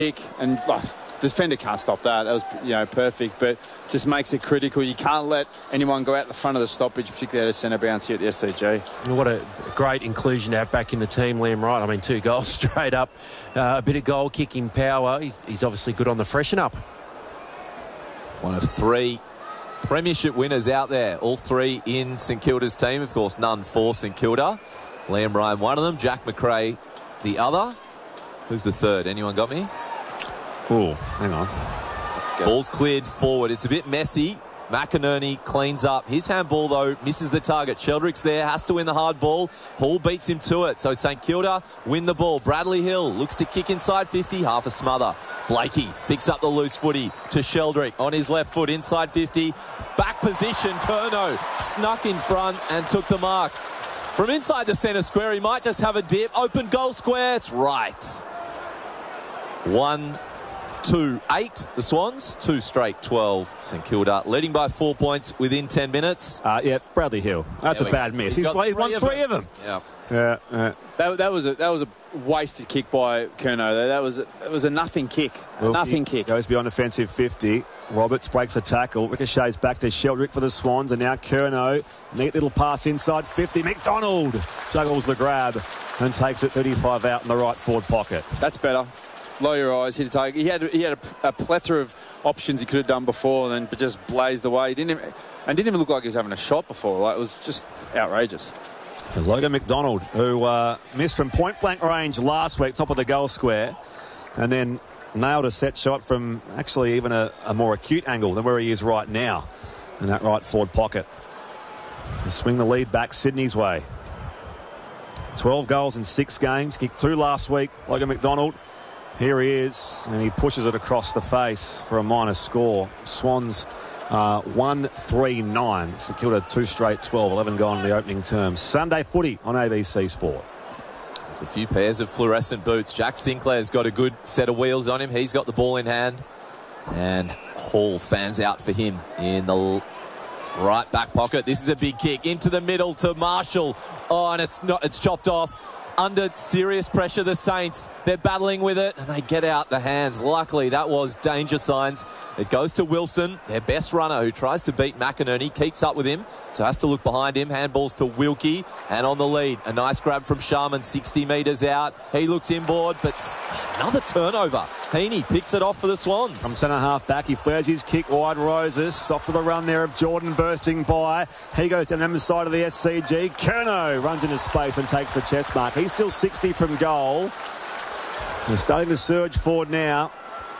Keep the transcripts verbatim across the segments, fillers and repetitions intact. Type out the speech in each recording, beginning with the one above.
kick, and oh, the defender can't stop that. That was, you know, perfect, but just makes it critical. You can't let anyone go out the front of the stoppage, particularly out of centre bounce here at the S C G. What a great inclusion to have back in the team, Liam Wright. I mean, two goals straight up, uh, a bit of goal kicking power. He's, he's obviously good on the freshen up. One of three premiership winners out there, all three in St Kilda's team. Of course, none for St Kilda. Liam Ryan, one of them. Jack McRae, the other. Who's the third? Anyone got me? Oh, hang on. Ball's cleared forward. It's a bit messy. McInerney cleans up. His handball, though, misses the target. Sheldrick's there, has to win the hard ball. Hall beats him to it. So St Kilda win the ball. Bradley Hill looks to kick inside fifty, half a smother. Blakey picks up the loose footy to Sheldrick on his left foot, inside fifty. Back position, Curnow snuck in front and took the mark. From inside the centre square, he might just have a dip. Open goal square, it's right. One, two, eight, the Swans. Two straight, twelve, St Kilda. Leading by four points within ten minutes. Uh, yeah, Bradley Hill. That's a bad miss. He's, he's, he's won three of them. Yeah. Yeah, yeah. That, that was a that was a wasted kick by Curnow. That was a, that was a nothing kick. A Well, nothing he kick. Goes beyond offensive fifty. Roberts breaks a tackle. Ricochets back to Sheldrick for the Swans. And now Curnow. Neat little pass inside fifty. McDonald juggles the grab and takes it thirty-five out in the right forward pocket. That's better. Lower your eyes, hit a target. He had he had a, a plethora of options he could have done before, and then but just blazed away. He didn't even, and didn't even look like he was having a shot before. Like, it was just outrageous. And Logan McDonald, who uh, missed from point blank range last week, top of the goal square, and then nailed a set shot from actually even a, a more acute angle than where he is right now in that right forward pocket. And swing the lead back Sydney's way. twelve goals in six games. Kicked two last week. Logan McDonald. Here he is, and he pushes it across the face for a minor score. Swans uh, one three nine. St Kilda two straight twelve, eleven gone in the opening term. Sunday footy on A B C Sport. There's a few pairs of fluorescent boots. Jack Sinclair's got a good set of wheels on him. He's got the ball in hand. And Hall fans out for him in the right back pocket. This is a big kick into the middle to Marshall. Oh, and it's not, it's chopped off. Under serious pressure, the Saints, they're battling with it, and they get out the hands. Luckily, that was danger signs. It goes to Wilson, their best runner, who tries to beat McInerney, keeps up with him, so has to look behind him. Handballs to Wilkie, and on the lead, a nice grab from Sharman, sixty metres out. He looks inboard, but another turnover. Heaney picks it off for the Swans. From centre half back, he flares his kick wide. Roses, off to the run there of Jordan bursting by. He goes down the other side of the S C G. Curnow runs into space and takes the chest mark. He's still sixty from goal. They're starting to surge forward now.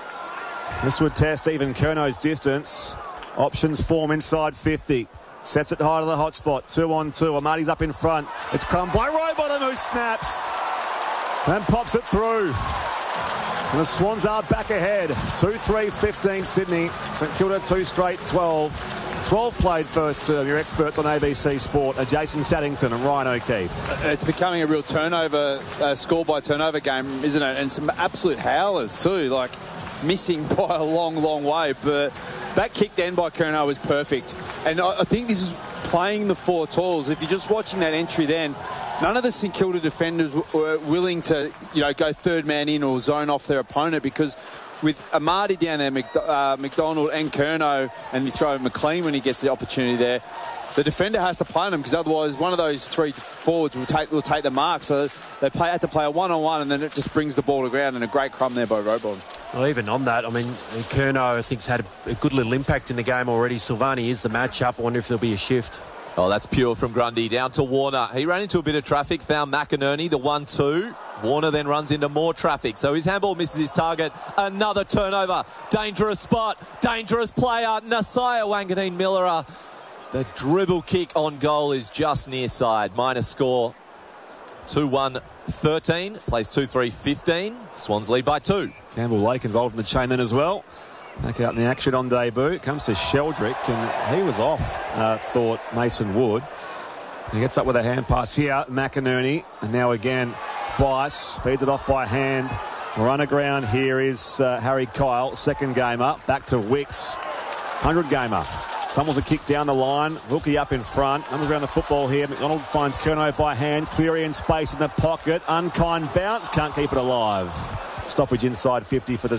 This would test even Curnow's distance. Options form inside fifty. Sets it high to the hot spot. Two on two. Amati's up in front. It's crumbed by Rowbottom, who snaps and pops it through. And the Swans are back ahead. two three fifteen Sydney. St Kilda two straight twelve. twelve played first term. Your experts on A B C Sport are Jason Saddington and Ryan O'Keefe. It's becoming a real turnover, uh, score by turnover game, isn't it? And some absolute howlers too, like missing by a long, long way. But that kick then by Curnow was perfect. And I, I think this is playing the four tools. If you're just watching that entry then, none of the St Kilda defenders were willing to, you know, go third man in or zone off their opponent, because with Amati down there, Mc, uh, McDonald and Curnow, and you throw McLean when he gets the opportunity there, the defender has to play on them, because otherwise one of those three forwards will take will take the mark. So they play, have to play a one-on-one, and then it just brings the ball to ground, and a great crumb there by Rowbottom. Well, even on that, I mean, Curnow, I think, has had a, a good little impact in the game already. Silvani is the matchup. I wonder if there'll be a shift. Oh, that's pure from Grundy. Down to Warner. He ran into a bit of traffic, found McInerney, the one two. Warner then runs into more traffic. So his handball misses his target. Another turnover. Dangerous spot. Dangerous player. Nasiah Wanganeen Miller. The dribble kick on goal is just near side. Minor score two one thirteen. Plays two three fifteen. Swans lead by two. Campbell Lake involved in the chain then as well. Back out in the action on debut. Comes to Sheldrick, and he was off, uh, thought Mason Wood. He gets up with a hand pass here. McInerney, and now again Bice feeds it off by hand. Run aground here is uh, Harry Kyle. Second game up. Back to Wicks. one hundred gamer. Fumbles a kick down the line. Wilkie up in front. Numbers around the football here. McDonald finds Curnow by hand. Cleary in space in the pocket. Unkind bounce. Can't keep it alive. Stoppage inside fifty for the